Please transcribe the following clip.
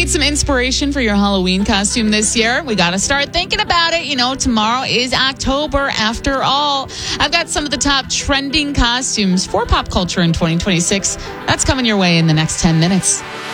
Need some inspiration for your Halloween costume this year? We got to start thinking about it. You know, tomorrow is October after all. I've got some of the top trending costumes for pop culture in 2026. That's coming your way in the next 10 minutes.